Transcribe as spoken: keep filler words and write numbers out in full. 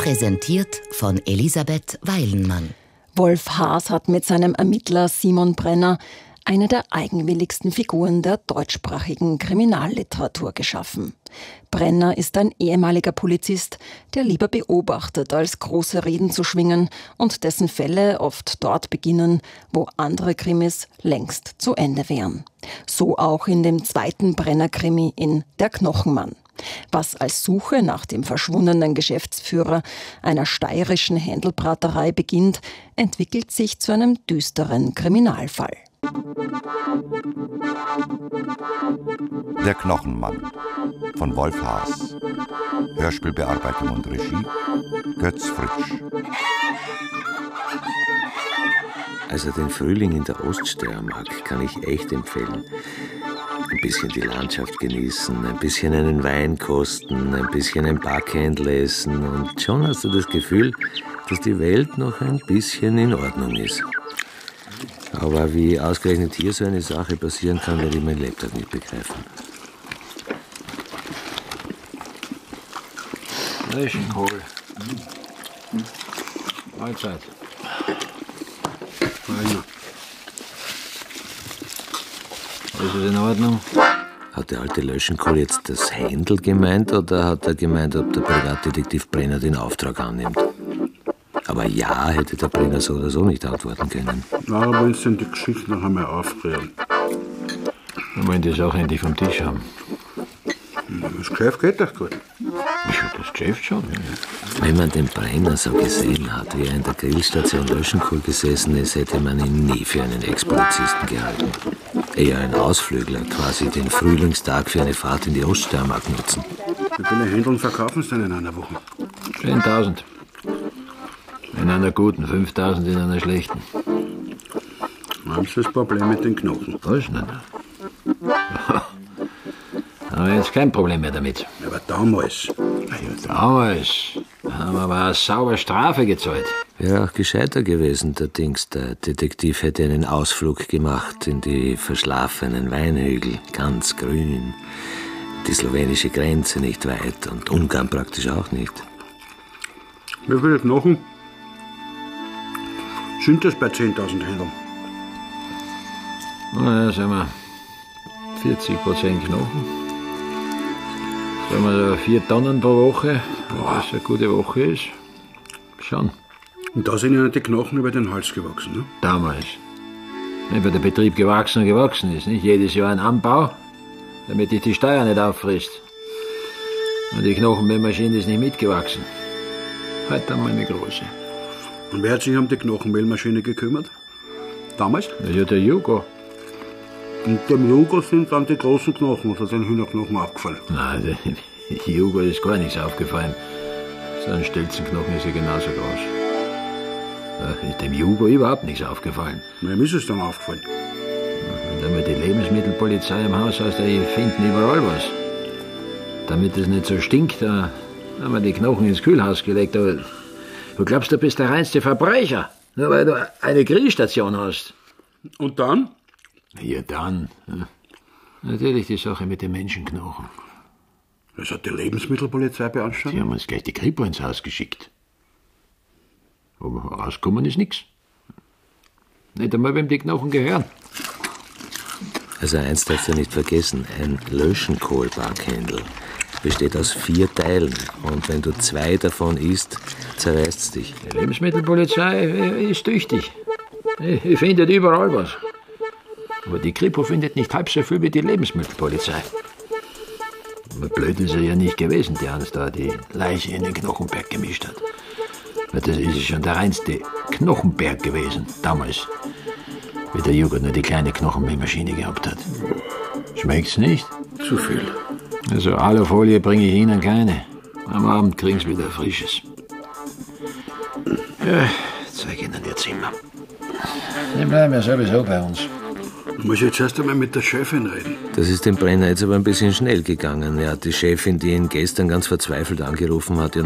Präsentiert von Elisabeth Weilenmann. Wolf Haas hat mit seinem Ermittler Simon Brenner eine der eigenwilligsten Figuren der deutschsprachigen Kriminalliteratur geschaffen. Brenner ist ein ehemaliger Polizist, der lieber beobachtet, als große Reden zu schwingen und dessen Fälle oft dort beginnen, wo andere Krimis längst zu Ende wären. So auch in dem zweiten Brenner-Krimi in Der Knochenmann. Was als Suche nach dem verschwundenen Geschäftsführer einer steirischen Händelbraterei beginnt, entwickelt sich zu einem düsteren Kriminalfall. Der Knochenmann von Wolf Haas. Hörspielbearbeitung und Regie Götz Fritsch. Also den Frühling in der Oststeiermark kann ich echt empfehlen. Ein bisschen die Landschaft genießen, ein bisschen einen Wein kosten, ein bisschen ein Backhändel essen und schon hast du das Gefühl, dass die Welt noch ein bisschen in Ordnung ist. Aber wie ausgerechnet hier so eine Sache passieren kann, werde ich mein Lebtag nicht begreifen. Löschenkohl. Mahlzeit. Feiner. Ist es in Ordnung? Hat der alte Löschenkohl jetzt das Händel gemeint oder hat er gemeint, ob der Privatdetektiv Brenner den Auftrag annimmt? Aber ja, hätte der Brenner so oder so nicht antworten können. Na, aber wenn Sie die Geschichte noch einmal aufrühren. Wir wollen die Sache endlich vom Tisch haben. Das Geschäft geht doch gut. Das Geschäft schon, ja. Wenn man den Brenner so gesehen hat, wie er in der Grillstation Löschenkohl gesessen ist, hätte man ihn nie für einen Ex-Polizisten gehalten. Eher ein Ausflügler, quasi den Frühlingstag für eine Fahrt in die Oststeiermark nutzen. Wie viele Händeln verkaufen Sie denn in einer Woche? zehntausend. In einer guten, fünftausend in einer schlechten. Haben Sie das Problem mit den Knochen? Was? Nein, nein. Aber jetzt kein Problem mehr damit. Aber damals. Ja, damals. Da haben wir aber eine saubere Strafe gezahlt. Wäre auch gescheiter gewesen, der Dings. Der Detektiv hätte einen Ausflug gemacht in die verschlafenen Weinhügel, ganz grün. Die slowenische Grenze nicht weit und Ungarn praktisch auch nicht. Wie viele Knochen sind das bei zehntausend Händeln? Na ja, sagen wir vierzig Prozent Knochen. Sagen wir so vier Tonnen pro Woche, was eine gute Woche ist. Schon. Und da sind Ihnen die Knochen über den Hals gewachsen, ne? Damals. Nicht, weil der Betrieb gewachsen und gewachsen ist. Nicht jedes Jahr ein Anbau, damit dich die Steuer nicht auffrisst. Und die Knochenmehlmaschine ist nicht mitgewachsen. Heute haben wir eine große. Und wer hat sich um die Knochenmehlmaschine gekümmert? Damals? Ja, der Jugo. Und dem Jugo sind dann die großen Knochen, also den Hühnerknochen, aufgefallen? Nein, dem Jugo ist gar nichts aufgefallen. So ein Stelzenknochen ist ja genauso groß. Da ist dem Jugo überhaupt nichts aufgefallen. Wem ist es dann aufgefallen? Wenn da mal die Lebensmittelpolizei im Haus heißt, die finden überall was. Damit es nicht so stinkt, da haben wir die Knochen ins Kühlhaus gelegt. Aber du glaubst, du bist der reinste Verbrecher, nur weil du eine Grillstation hast. Und dann? Ja, dann. Ja. Natürlich die Sache mit den Menschenknochen. Das hat die Lebensmittelpolizei beanstandet? Sie haben uns gleich die Kripo ins Haus geschickt. Aber rausgekommen ist nichts. Nicht einmal, wem die Knochen gehören. Also eins darfst du nicht vergessen, ein Löschenkohl-Backhändel besteht aus vier Teilen. Und wenn du zwei davon isst, zerreißt es dich. Die Lebensmittelpolizei ist tüchtig. Ich findet überall was. Aber die Kripo findet nicht halb so viel wie die Lebensmittelpolizei. Aber blöd ist er ja nicht gewesen, der uns da die Leiche in den Knochenberg gemischt hat. Weil das ist schon der reinste Knochenberg gewesen, damals. Wie der Jugend nur die kleine Knochenmehlmaschine gehabt hat. Schmeckt's nicht? Zu viel. Also Alufolie bringe ich Ihnen keine. Am Abend kriegen Sie wieder Frisches. Ja, zeig Ihnen Ihr Zimmer. Sie bleiben ja sowieso bei uns. Ich muss jetzt erst einmal mit der Chefin reden. Das ist dem Brenner jetzt aber ein bisschen schnell gegangen. Er hat die Chefin, die ihn gestern ganz verzweifelt angerufen hat,